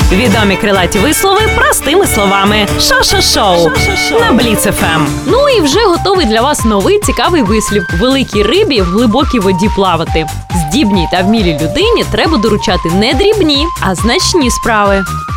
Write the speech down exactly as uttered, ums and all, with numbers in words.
Відомі крилаті вислови простими словами. Шо-шо-шоу на Бліц еф ем. Ну і вже готовий для вас новий цікавий вислів. Великій рибі в глибокій воді плавати. Здібній та вмілій людині треба доручати не дрібні, а значні справи.